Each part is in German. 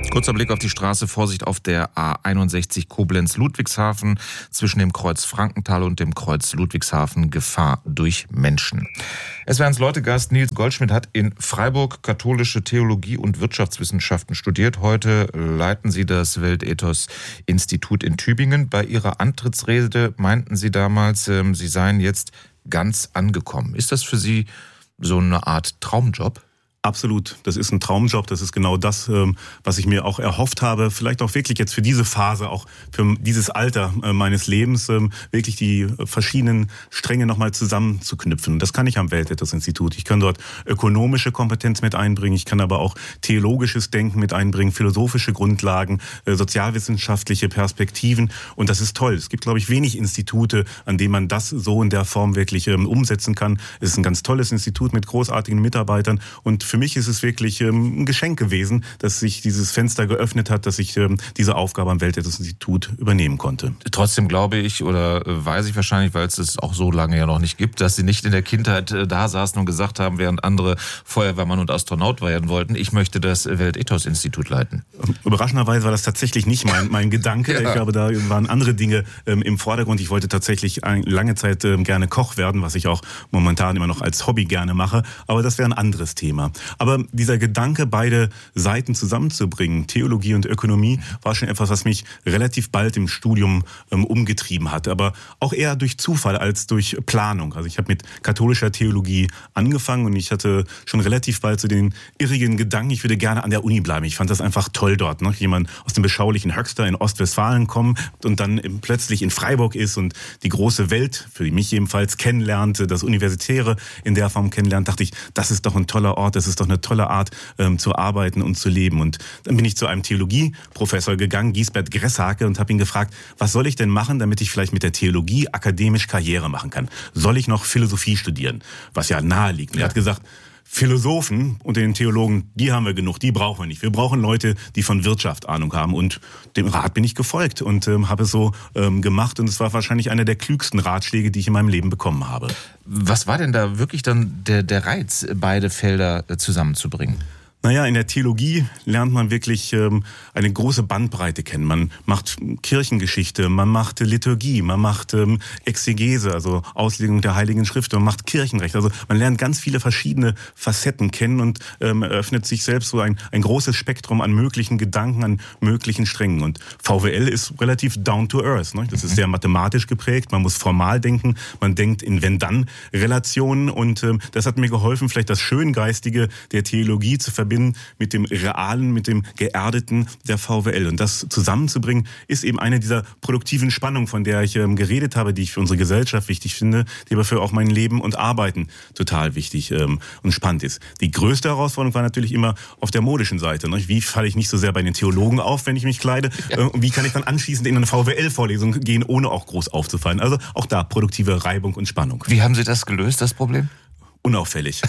Kurzer Blick auf die Straße, Vorsicht auf der A61 Koblenz-Ludwigshafen zwischen dem Kreuz Frankenthal und dem Kreuz Ludwigshafen, Gefahr durch Menschen. SWR1 Leute-Gast Nils Goldschmidt hat in Freiburg katholische Theologie und Wirtschaftswissenschaften studiert. Heute leiten Sie das Weltethos-Institut in Tübingen. Bei Ihrer Antrittsrede meinten Sie damals, Sie seien jetzt ganz angekommen. Ist das für Sie so eine Art Traumjob? Absolut. Das ist ein Traumjob. Das ist genau das, was ich mir auch erhofft habe. Vielleicht auch wirklich jetzt für diese Phase, auch für dieses Alter meines Lebens, wirklich die verschiedenen Stränge nochmal zusammenzuknüpfen. Das kann ich am Weltethos-Institut. Ich kann dort ökonomische Kompetenz mit einbringen. Ich kann aber auch theologisches Denken mit einbringen, philosophische Grundlagen, sozialwissenschaftliche Perspektiven. Und das ist toll. Es gibt, glaube ich, wenig Institute, an denen man das so in der Form wirklich umsetzen kann. Es ist ein ganz tolles Institut mit großartigen Mitarbeitern. Und für mich ist es wirklich ein Geschenk gewesen, dass sich dieses Fenster geöffnet hat, dass ich diese Aufgabe am Weltethos-Institut übernehmen konnte. Trotzdem glaube ich oder weiß ich wahrscheinlich, weil es es auch so lange ja noch nicht gibt, dass Sie nicht in der Kindheit da saßen und gesagt haben, während andere Feuerwehrmann und Astronaut werden wollten, ich möchte das Weltethos-Institut leiten. Überraschenderweise war das tatsächlich nicht mein Gedanke. Ja. Ich glaube, da waren andere Dinge im Vordergrund. Ich wollte tatsächlich lange Zeit gerne Koch werden, was ich auch momentan immer noch als Hobby gerne mache. Aber das wäre ein anderes Thema. Aber dieser Gedanke, beide Seiten zusammenzubringen, Theologie und Ökonomie, war schon etwas, was mich relativ bald im Studium umgetrieben hat. Aber auch eher durch Zufall als durch Planung. Also ich habe mit katholischer Theologie angefangen und ich hatte schon relativ bald so den irrigen Gedanken, ich würde gerne an der Uni bleiben. Ich fand das einfach toll dort. Ne? Jemand aus dem beschaulichen Höxter in Ostwestfalen kommt und dann plötzlich in Freiburg ist und die große Welt, für mich jedenfalls, kennenlernte, das Universitäre in der Form kennenlernt, dachte ich, das ist doch ein toller Ort, das ist doch eine tolle Art zu arbeiten und zu leben. Und dann bin ich zu einem Theologieprofessor gegangen, Giesbert Gresshake, und habe ihn gefragt, was soll ich denn machen, damit ich vielleicht mit der Theologie akademisch Karriere machen kann? Soll ich noch Philosophie studieren? Was ja nahe liegt. Und er hat gesagt, Philosophen unter den Theologen, die haben wir genug, die brauchen wir nicht. Wir brauchen Leute, die von Wirtschaft Ahnung haben. Und dem Rat bin ich gefolgt und habe es so gemacht. Und es war wahrscheinlich einer der klügsten Ratschläge, die ich in meinem Leben bekommen habe. Was war denn da wirklich dann der Reiz, beide Felder zusammenzubringen? Naja, in der Theologie lernt man wirklich eine große Bandbreite kennen. Man macht Kirchengeschichte, man macht Liturgie, man macht Exegese, also Auslegung der Heiligen Schrift, man macht Kirchenrecht. Also man lernt ganz viele verschiedene Facetten kennen und eröffnet sich selbst so ein großes Spektrum an möglichen Gedanken, an möglichen Strängen. Und VWL ist relativ down to earth. Ne? Das ist sehr mathematisch geprägt, man muss formal denken, man denkt in Wenn-Dann-Relationen und das hat mir geholfen, vielleicht das Schöngeistige der Theologie zu verbinden mit dem Realen, mit dem Geerdeten der VWL. Und das zusammenzubringen, ist eben eine dieser produktiven Spannungen, von der ich geredet habe, die ich für unsere Gesellschaft wichtig finde, die aber für auch mein Leben und Arbeiten total wichtig und spannend ist. Die größte Herausforderung war natürlich immer auf der modischen Seite. Ne? Wie falle ich nicht so sehr bei den Theologen auf, wenn ich mich kleide? Ja. Und wie kann ich dann anschließend in eine VWL-Vorlesung gehen, ohne auch groß aufzufallen? Also auch da produktive Reibung und Spannung. Wie haben Sie das gelöst, das Problem? Unauffällig.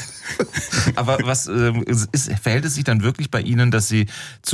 Aber verhält es sich dann wirklich bei Ihnen, dass Sie zu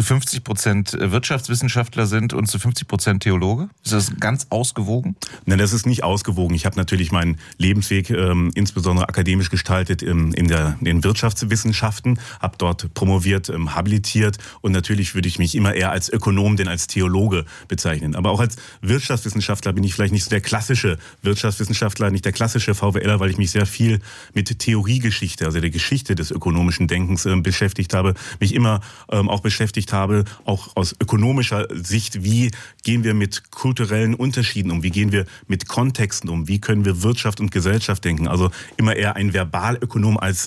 50% Wirtschaftswissenschaftler sind und zu 50% Theologe? Ist das ganz ausgewogen? Nein, das ist nicht ausgewogen. Ich habe natürlich meinen Lebensweg insbesondere akademisch gestaltet in den Wirtschaftswissenschaften, habe dort promoviert, habilitiert und natürlich würde ich mich immer eher als Ökonom denn als Theologe bezeichnen. Aber auch als Wirtschaftswissenschaftler bin ich vielleicht nicht so der klassische Wirtschaftswissenschaftler, nicht der klassische VWLer, weil ich mich sehr viel mit Theoriegeschichte, also der Geschichte des ökonomischen Denkens beschäftigt habe, mich immer auch beschäftigt habe, auch aus ökonomischer Sicht, wie gehen wir mit kulturellen Unterschieden um, wie gehen wir mit Kontexten um, wie können wir Wirtschaft und Gesellschaft denken, also immer eher ein Verbalökonom als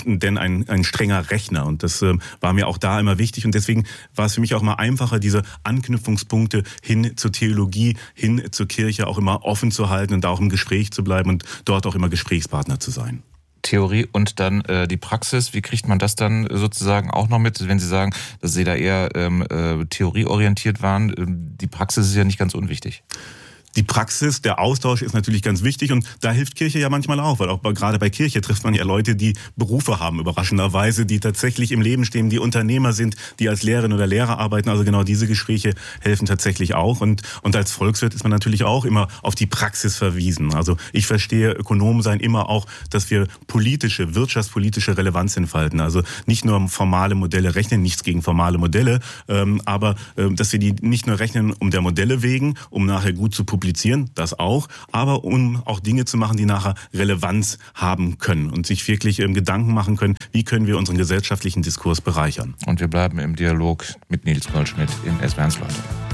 ein strenger Rechner und das war mir auch da immer wichtig und deswegen war es für mich auch mal einfacher, diese Anknüpfungspunkte hin zur Theologie, hin zur Kirche auch immer offen zu halten und da auch im Gespräch zu bleiben und dort auch immer Gesprächspartner zu sein. Theorie und dann die Praxis. Wie kriegt man das dann sozusagen auch noch mit, wenn Sie sagen, dass Sie da eher theorieorientiert waren? Die Praxis ist ja nicht ganz unwichtig. die Praxis, der Austausch ist natürlich ganz wichtig und da hilft Kirche ja manchmal auch, weil auch gerade bei Kirche trifft man ja Leute, die Berufe haben, überraschenderweise, die tatsächlich im Leben stehen, die Unternehmer sind, die als Lehrerin oder Lehrer arbeiten. Also genau diese Gespräche helfen tatsächlich auch und als Volkswirt ist man natürlich auch immer auf die Praxis verwiesen. Also ich verstehe Ökonom sein immer auch, dass wir wirtschaftspolitische Relevanz entfalten. Also nicht nur formale Modelle rechnen, nichts gegen formale Modelle, aber dass wir die nicht nur rechnen um der Modelle wegen, um nachher gut zu publizieren, das auch, aber um auch Dinge zu machen, die nachher Relevanz haben können und sich wirklich Gedanken machen können, wie können wir unseren gesellschaftlichen Diskurs bereichern. Und wir bleiben im Dialog mit Nils Goldschmidt im SWR1 Leute.